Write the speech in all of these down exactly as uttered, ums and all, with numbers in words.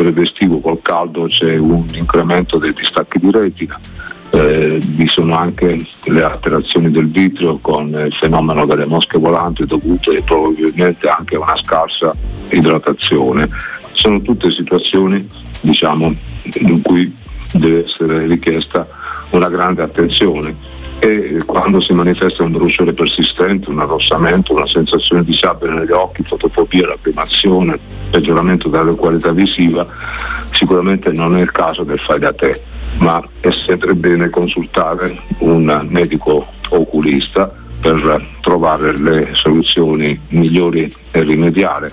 periodo estivo col caldo c'è un incremento dei distacchi di retina. Eh, vi sono anche le alterazioni del vitrio con il fenomeno delle mosche volanti dovute probabilmente anche a una scarsa idratazione. Sono tutte situazioni, diciamo, in cui deve essere richiesta una grande attenzione, e quando si manifesta un bruciore persistente, un arrossamento, una sensazione disabile negli occhi, fotofobia, lacrimazione, peggioramento della qualità visiva, sicuramente non è il caso del fai da te, ma è sempre bene consultare un medico oculista per trovare le soluzioni migliori e rimediare.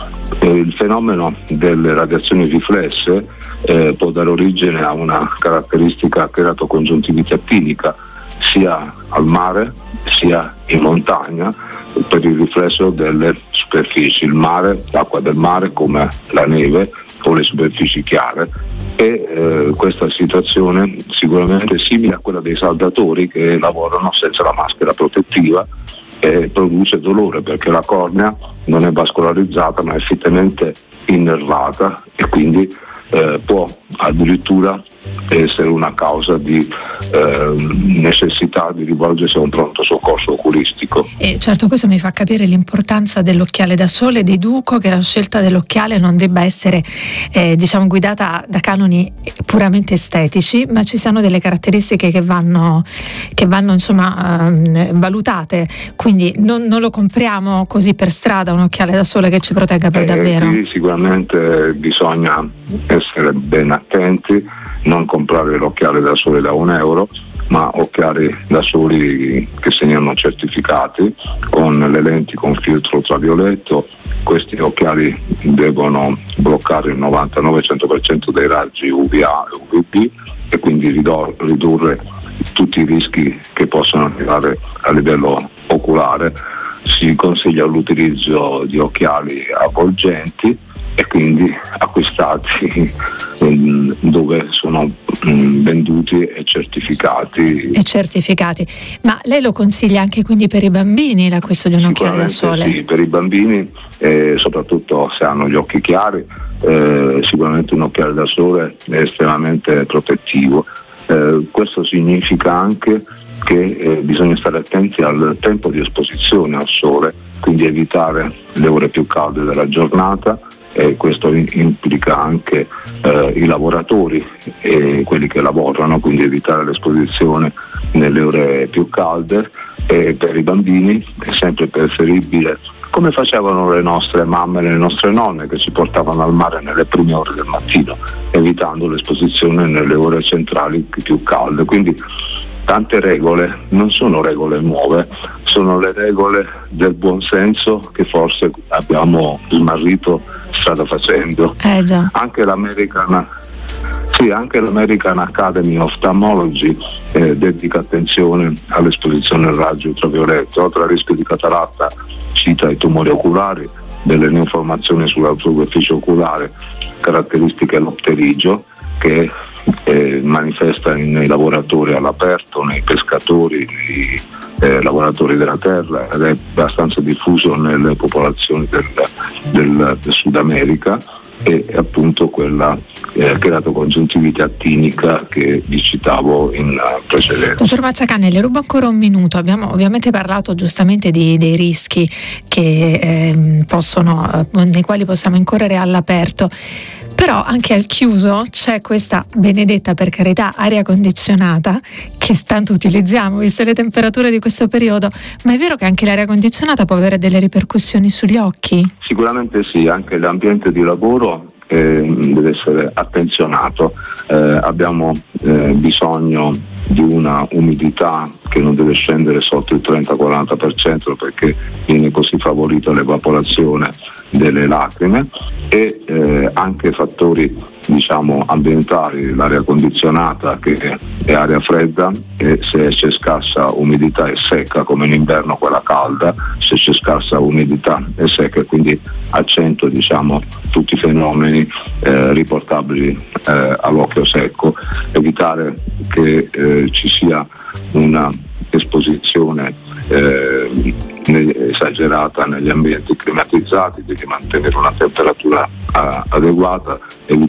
Il fenomeno delle radiazioni riflesse eh, può dare origine a una caratteristica keratocongiuntivite attinica, sia al mare sia in montagna, per il riflesso delle superfici, il mare, l'acqua del mare come la neve o le superfici chiare, e eh, questa situazione sicuramente è simile a quella dei saldatori che lavorano senza la maschera protettiva e produce dolore perché la cornea non è vascolarizzata ma è effettivamente innervata, e quindi eh, può addirittura essere una causa di eh, necessità di rivolgersi a un pronto soccorso oculistico. E certo, questo mi fa capire l'importanza dell'occhiale da sole. Deduco che la scelta dell'occhiale non debba essere eh, diciamo guidata da canoni puramente estetici, ma ci siano delle caratteristiche che vanno che vanno insomma eh, valutate, quindi non, non lo compriamo così per strada un occhiale da sole che ci protegga per eh, davvero. Sì, sicuramente bisogna essere ben attenti, non comprare l'occhiale da sole da un euro, ma occhiali da soli che segnano certificati con le lenti con filtro ultravioletto. Questi occhiali devono bloccare il novantanove cento per cento dei raggi U V A e U V B e quindi ridor- ridurre tutti i rischi che possono arrivare a livello oculare. Si consiglia l'utilizzo di occhiali avvolgenti e quindi acquistati dove sono venduti e certificati. E certificati. Ma lei lo consiglia anche quindi per i bambini l'acquisto di un occhiale da sole? Sì, per i bambini, eh, soprattutto se hanno gli occhi chiari, eh, sicuramente un occhiale da sole è estremamente protettivo. Eh, questo significa anche che eh, bisogna stare attenti al tempo di esposizione al sole, quindi evitare le ore più calde della giornata, e questo implica anche eh, i lavoratori e quelli che lavorano, quindi evitare l'esposizione nelle ore più calde. E per i bambini è sempre preferibile, come facevano le nostre mamme e le nostre nonne, che ci portavano al mare nelle prime ore del mattino, evitando l'esposizione nelle ore centrali più calde. Quindi tante regole, non sono regole nuove, sono le regole del buon senso che forse abbiamo smarrito strada facendo. Eh già. Anche l'American, sì, anche l'American Academy of Ophthalmology eh, dedica attenzione all'esposizione al raggio ultravioletto. Oltre al rischio di cataratta cita i tumori oculari, delle neoformazioni sulla superficie oculare, caratteristiche l'opterigio che Eh, manifesta nei lavoratori all'aperto, nei pescatori, nei eh, lavoratori della terra, ed è abbastanza diffuso nelle popolazioni del, del, del Sud America, e appunto quella eh, keratocongiuntivite attinica che vi citavo in uh, precedenza. Dottor Mazzacane, le rubo ancora un minuto. Abbiamo ovviamente parlato giustamente di, dei rischi che eh, possono, nei quali possiamo incorrere all'aperto. Però anche al chiuso c'è questa benedetta, per carità, aria condizionata che tanto utilizziamo viste le temperature di questo periodo, ma è vero che anche l'aria condizionata può avere delle ripercussioni sugli occhi? Sicuramente sì, anche l'ambiente di lavoro eh, deve essere attenzionato. Eh, abbiamo eh, bisogno di una umidità che non deve scendere sotto il trenta quaranta per cento perché viene così favorita l'evaporazione delle lacrime, e eh, anche fattori diciamo ambientali, l'aria condizionata che è aria fredda, e se c'è scarsa umidità è secca, come in inverno quella calda, se c'è scarsa umidità è secca, quindi accento diciamo tutti i fenomeni eh, riportabili eh, all'occhio secco. Evitare che eh, ci sia una esposizione eh, esagerata negli ambienti climatizzati, devi mantenere una temperatura uh, adeguata,